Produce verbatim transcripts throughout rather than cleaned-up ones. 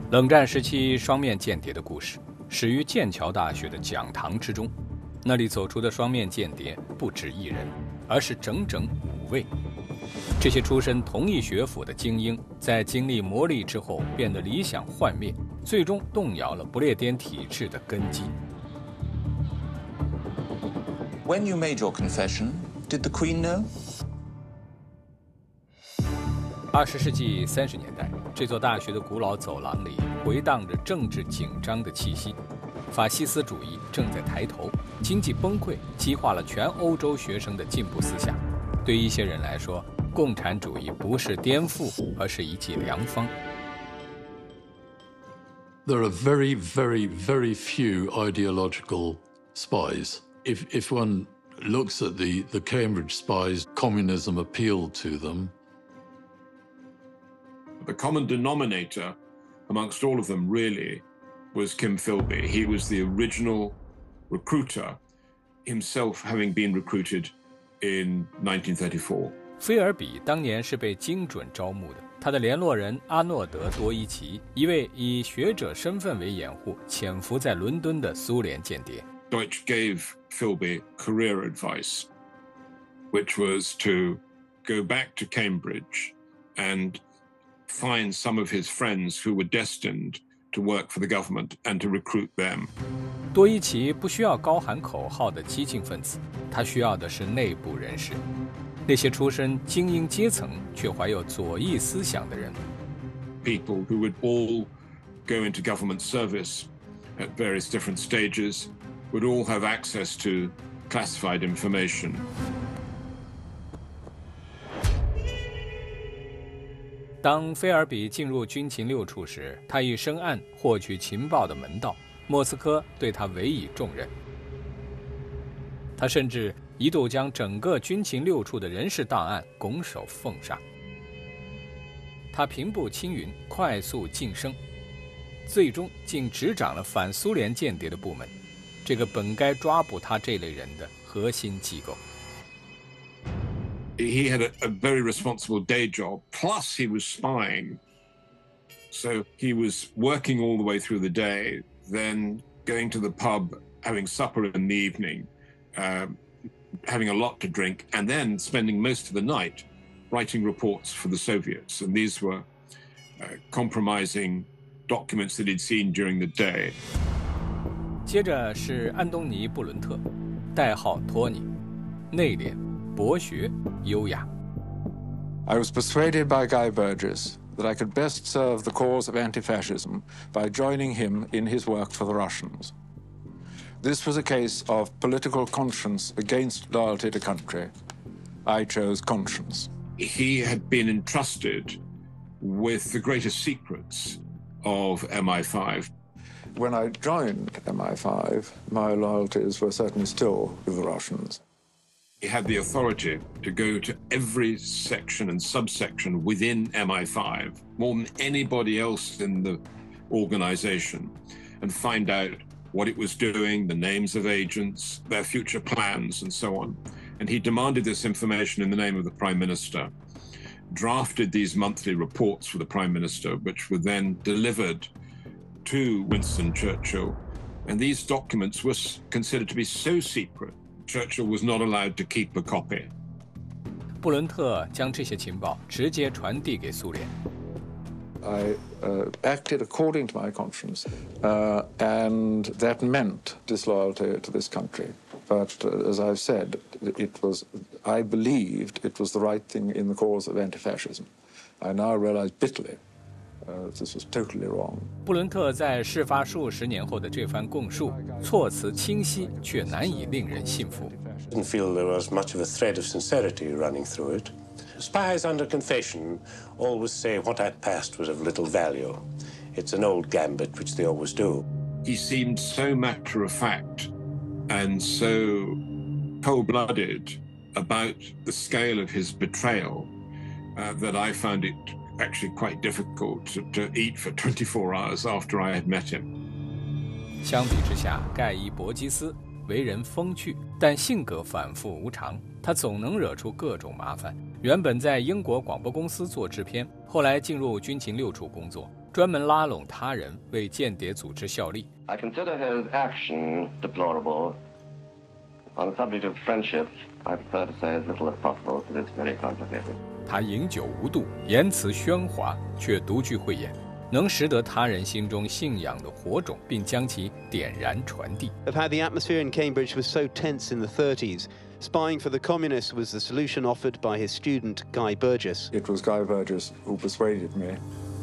冷战时期双面间谍的故事始于剑桥大学的讲堂之中，那里走出的双面间谍不止一人，而是整整五位。这些出身同一学府的精英，在经历磨砺之后变得理想幻灭，最终动摇了不列颠体制的根基。 When you made your confession, did the Queen know? 二十世纪三十年代，这座大学的古老走廊里回荡着政治紧张的气息，法西斯主义正在抬头，经济崩溃激化了全欧洲学生的进步思想。对一些人来说，共产主义不是颠覆，而是一剂良方。 There are very, very, very few ideological spies. If, if one looks at the, the Cambridge spies, communism appealed to them. The common denominator amongst all of them really was Kim Philby. He was the original recruiter, himself having been recruited in nineteen thirty-four. 菲尔比当年是被精准招募的，他的联络人阿诺德·多伊奇，一位以学者身份为掩护潜伏在伦敦的苏联间谍。 Deutsch gave Philby career advice, which was to go back to Cambridge and find some of his friends who were destined to work for the government and to recruit them. 多伊奇不需要高喊口号的激进分子，他需要的是内部人士，那些出身精英阶层却怀有左翼思想的人。 People who would all go into government service at various different stages would all have access to classified information. 当菲尔比进入军情六处时，他已深谙获取情报的门道，莫斯科对他委以重任。他甚至一度将整个军情六处的人事档案拱手奉上。他平步青云，快速晋升，最终竟执掌了反苏联间谍的部门，这个本该抓捕他这类人的核心机构。 He had a, a very responsible day job, plus he was spying. So he was working all the way through the day, then going to the pub, having supper in the evening, uh, having a lot to drink, and then spending most of the night writing reports for the Soviets. And these were uh, compromising documents that he'd seen during the day. 接着是安东尼·布伦特，代号托尼，内敛。 博学优雅。 I was persuaded by Guy Burgess that I could best serve the cause of anti-fascism by joining him in his work for the Russians. This was a case of political conscience against loyalty to country. I chose conscience. He had been entrusted with the greatest secrets of M I five. When I joined M I five, my loyalties were certainly still with the Russians. He had the authority to go to every section and subsection within M I five, more than anybody else in the organization, and find out what it was doing, the names of agents, their future plans, and so on. And he demanded this information in the name of the Prime Minister, drafted these monthly reports for the Prime Minister, which were then delivered to Winston Churchill. And these documents were considered to be so secret, Churchill was not allowed to keep a copy. 布伦特将这些情报直接传递给苏联。 I uh, acted according to my conscience, uh, and that meant disloyalty to this country. But uh, as I've said, it was, I believed it was the right thing in the cause of anti-fascism. I now realize bitterly uh, this was totally wrong. 布伦特在事发数十年后的这番供述，措辞清晰却难以令人信服。 Didn't feel there was much of a thread of sincerity running through it. Spies under confession always say what had passed was of little value. It's an old gambit which they always do. He seemed so matter-of-fact and so cold-blooded about the scale of his betrayal uh, that I found it actually quite difficult to, to eat for twenty-four hours after I had met him. 相比之下，盖伊·伯基斯为人风趣，但性格反复无常，他总能惹出各种麻烦。原本在英国广播公司做制片，后来进入军情六处工作， 专门拉拢他人为间谍组织效力。 I consider his action deplorable. On the subject of friendship, I prefer to say as little as possible, because it's very complicated. 他饮酒无度，言辞喧哗，却独具慧眼，能识得他人心中信仰的火种，并将其点燃传递。 Of how the atmosphere in Cambridge was so tense in the thirties, spying for the communists was the solution offered by his student Guy Burgess. It was Guy Burgess who persuaded me.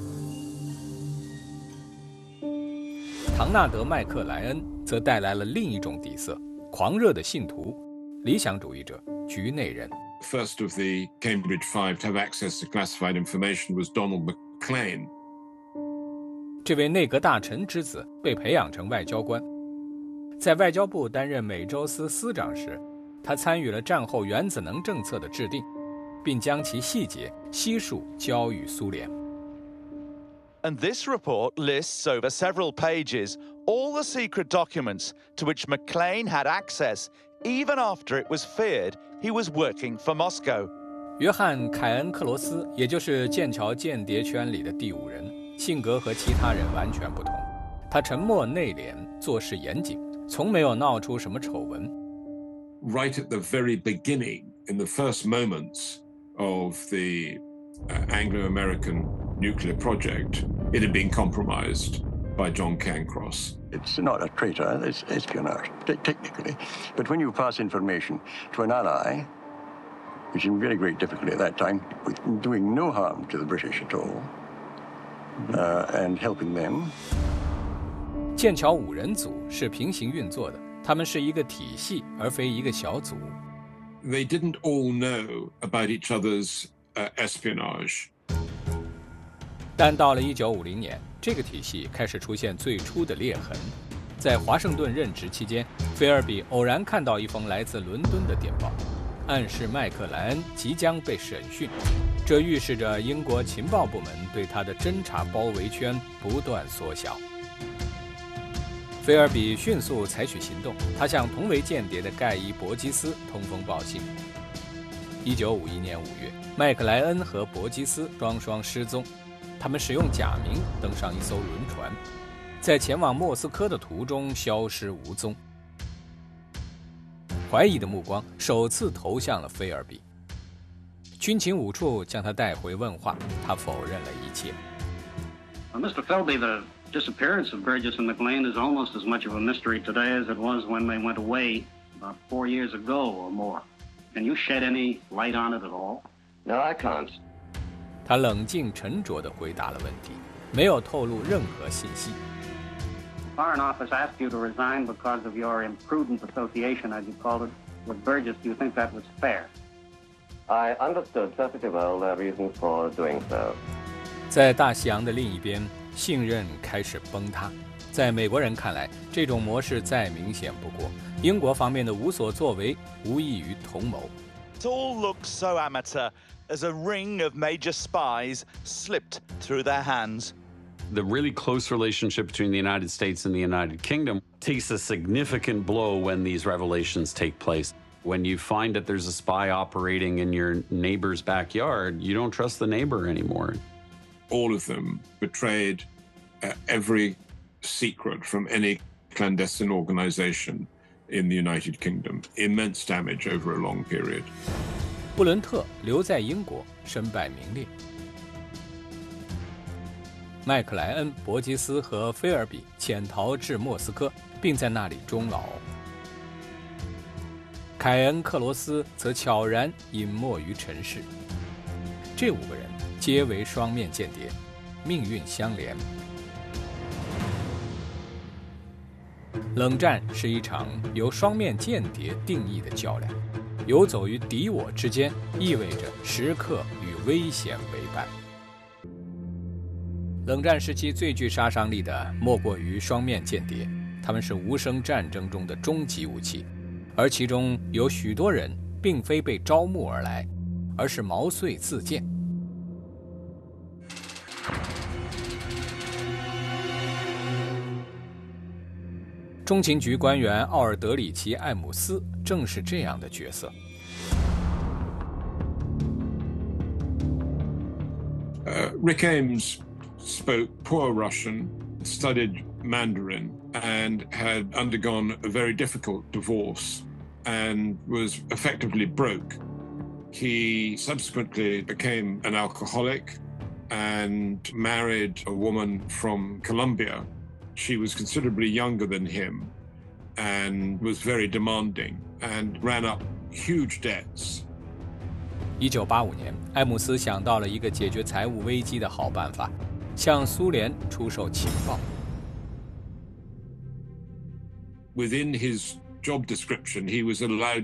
唐纳德·麦克莱恩则带来了另一种底色：狂热的信徒、理想主义者、局内人。 First of the Cambridge Five to have access to classified information was Donald Maclean. 这位内阁大臣之子被培养成外交官，在外交部担任美洲司司长时，他参与了战后原子能政策的制定，并将其细节悉数交予苏联。 And this report lists over several pages all the secret documents to which Maclean had access, even after it was feared he was working for Moscow. 约翰·凯恩·克罗斯，也就是剑桥间谍圈里的第五人，性格和其他人完全不同。他沉默内敛，做事严谨，从没有闹出什么丑闻。 Right at the very beginning, in the first moments of the uh, Anglo-American nuclear project, it had been compromised by John Cancross. It's not a traitor, it's espionage, technically. But when you pass information to an ally, which is in very great difficulty at that time, with doing no harm to the British at all, uh, and helping them. 剑桥五人组是平行运作的，他们是一个体系，而非一个小组。 They didn't all know about each other's uh, espionage. 但到了一九五零年，这个体系开始出现最初的裂痕。在华盛顿任职期间，菲尔比偶然看到一封来自伦敦的电报，暗示麦克莱恩即将被审讯。这预示着英国情报部门对他的侦察包围圈不断缩小。菲尔比迅速采取行动，他向同为间谍的盖伊·伯基斯通风报信。一九五一年五月，麦克莱恩和伯基斯双双失踪。 他们使用假名登上一艘轮船，在前往莫斯科的途中消失无踪。怀疑的目光首次投向了菲尔比。军情五处将他带回问话，他否认了一切。 Well, Mister Philby, the disappearance of Burgess and Maclean is almost as much of a mystery today as it was when they went away about four years ago or more. Can you shed any light on it at all? No, I can't. 他冷静沉着地回答了问题，没有透露任何信息。 The Foreign Office asked you to resign because of your imprudent association, as you called it, with Burgess. Do you think that was fair? I understood perfectly well their reasons for doing so. 在大西洋的另一边，信任开始崩塌。在美国人看来，这种模式再明显不过。英国方面的无所作为，无异于同谋。 It all looks so amateur as a ring of major spies slipped through their hands. The really close relationship between the United States and the United Kingdom takes a significant blow when these revelations take place. When you find that there's a spy operating in your neighbor's backyard, you don't trust the neighbor anymore. All of them betrayed uh, every secret from any clandestine organization in the United Kingdom. Immense damage over a long period. 布伦特留在英国，身败名裂。麦克莱恩、伯基斯和菲尔比潜逃至莫斯科，并在那里终老。凯恩·克罗斯则悄然隐没于尘世。这五个人皆为双面间谍，命运相连。冷战是一场由双面间谍定义的较量，游走于敌我之间，意味着时刻与危险为伴。冷战时期最具杀伤力的莫过于双面间谍，他们是无声战争中的终极武器，而其中有许多人并非被招募而来，而是毛遂自荐。中情局官员奥尔德里奇·艾姆斯正是这样的角色。 Uh, Rick Ames spoke poor Russian, studied Mandarin, and had undergone a very difficult divorce and was effectively broke. He subsequently became an alcoholic and married a woman from Colombia. She was considerably younger than him and was very demanding and ran up huge debts. 一九八五年，艾姆斯想到了一个解决财务危机的好办法，向苏联出售情报。 Within his job description, he was allowed